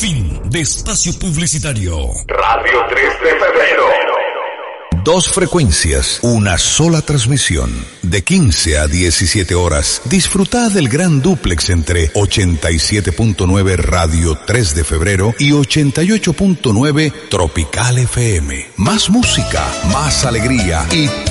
Fin de espacio publicitario. Radio 3 de febrero. 2 frecuencias, una sola transmisión. De 15 a 17 horas. Disfrutad del gran dúplex entre 87.9 Radio 3 de febrero y 88.9 Tropical FM. Más música, más alegría y